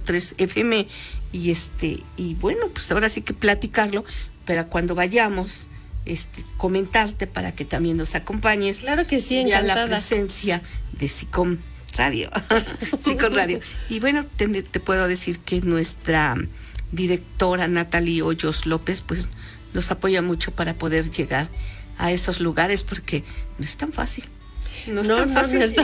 100.3 FM y bueno, pues ahora sí que platicarlo, pero cuando vayamos comentarte para que también nos acompañes. Claro que sí, ya encantada. la presencia de SICOM Radio. SICOM Radio. Y bueno, te puedo decir que nuestra directora Natalie Hoyos López pues nos apoya mucho para poder llegar a esos lugares, porque no es tan fácil. No es tan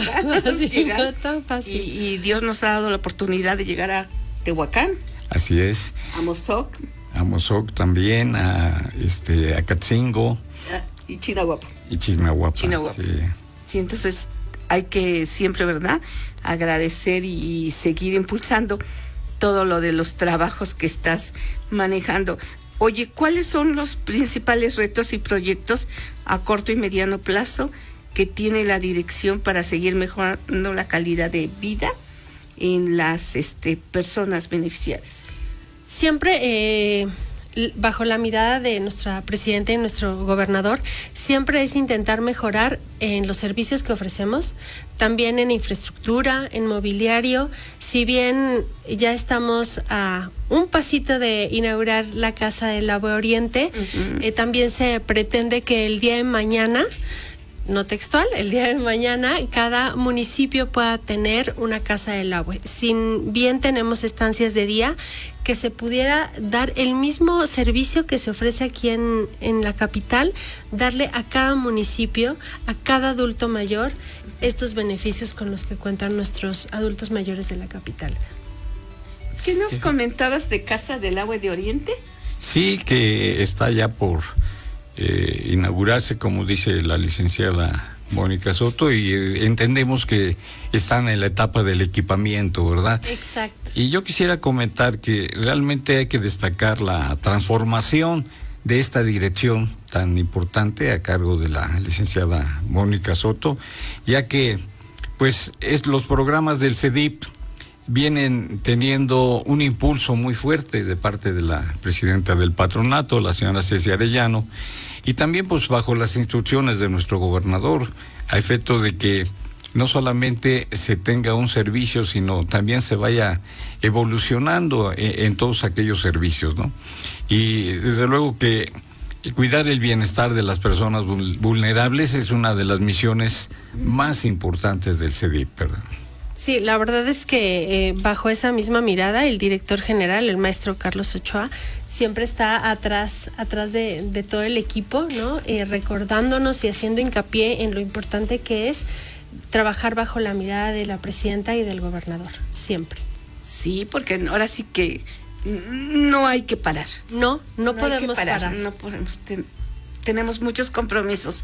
fácil. Y Dios nos ha dado la oportunidad de llegar a Tehuacán. Así es. A Mozoc. A Mozoc también, a Catzingo. Y Chinahuapa. Chinahuapa. Sí, entonces hay que siempre, ¿verdad?, agradecer y seguir impulsando todo lo de los trabajos que estás manejando. Oye, ¿cuáles son los principales retos y proyectos a corto y mediano plazo que tiene la dirección para seguir mejorando la calidad de vida en las personas beneficiarias? Siempre bajo la mirada de nuestra presidenta y nuestro gobernador, siempre es intentar mejorar en los servicios que ofrecemos, también en infraestructura, en mobiliario. Si bien ya estamos a un pasito de inaugurar la Casa del Agua Oriente, también se pretende que el día de mañana, no textual, el día de mañana cada municipio pueda tener una casa del agua. Si bien tenemos estancias de día, que se pudiera dar el mismo servicio que se ofrece aquí en la capital, darle a cada municipio, a cada adulto mayor, estos beneficios con los que cuentan nuestros adultos mayores de la capital. ¿Qué nos comentabas de Casa del Agua de Oriente? Sí, que está ya por inaugurarse, como dice la licenciada Mónica Soto, y entendemos que están en la etapa del equipamiento, ¿verdad? Exacto. Y yo quisiera comentar que realmente hay que destacar la transformación de esta dirección tan importante a cargo de la licenciada Mónica Soto, ya que pues los programas del CEDIP vienen teniendo un impulso muy fuerte de parte de la presidenta del patronato, la señora Ceci Arellano, y también pues bajo las instrucciones de nuestro gobernador, a efecto de que no solamente se tenga un servicio, sino también se vaya evolucionando en todos aquellos servicios, ¿no? Y desde luego que cuidar el bienestar de las personas vulnerables es una de las misiones más importantes del CEDIP, ¿verdad? Sí, la verdad es que bajo esa misma mirada, el director general, el maestro Carlos Ochoa, siempre está atrás de todo el equipo, ¿no? Recordándonos y haciendo hincapié en lo importante que es trabajar bajo la mirada de la presidenta y del gobernador, siempre. Sí, porque ahora sí que no hay que parar. No podemos parar. No podemos, tenemos muchos compromisos.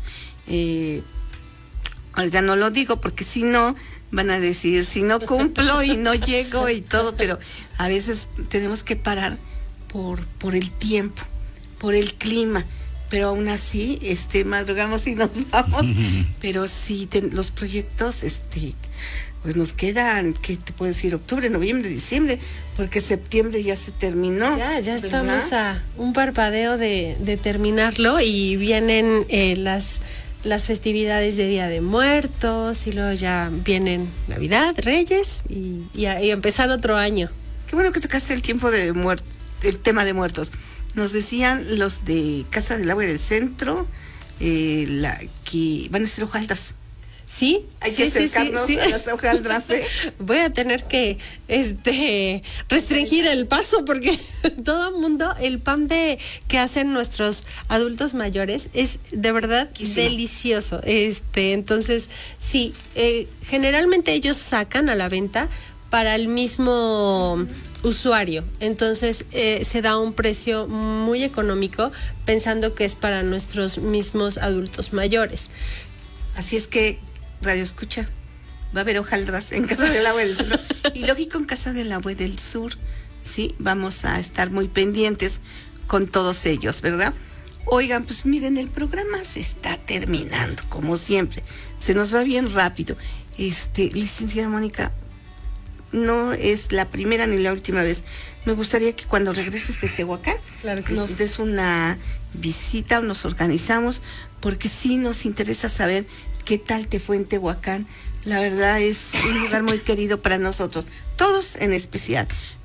Ahorita no lo digo porque si no van a decir, si no cumplo y no llego y todo, pero a veces tenemos que parar por el tiempo, por el clima, pero aún así madrugamos y nos vamos. Pero sí, los proyectos pues nos quedan, ¿qué te puedo decir? Octubre, noviembre, diciembre, porque septiembre ya se terminó. Ya estamos a un parpadeo de terminarlo, y vienen las festividades de Día de Muertos, y luego ya vienen Navidad, Reyes y empezar otro año. Qué bueno que tocaste el tema de muertos. Nos decían los de Casa del Agua del Centro que van a ser hojaldras. Sí, hay que acercarnos a las hojaldras. Voy a tener que restringir el paso, porque todo el mundo, el pan que hacen nuestros adultos mayores es de verdad delicioso. Entonces, sí, generalmente ellos sacan a la venta para el mismo usuario, entonces se da un precio muy económico, pensando que es para nuestros mismos adultos mayores. Así es que Radio Escucha, va a haber hojaldras en Casa del Agua del Sur, y lógico en Casa del Agua del Sur, sí, vamos a estar muy pendientes con todos ellos, ¿verdad? Oigan, pues miren, el programa se está terminando, como siempre, se nos va bien rápido. Licenciada Mónica, no es la primera ni la última vez. Me gustaría que cuando regreses de Tehuacán, claro que nos des una visita, o nos organizamos, porque sí nos interesa saber qué tal te fue en Tehuacán. La verdad es un lugar muy querido para nosotros, todos en especial.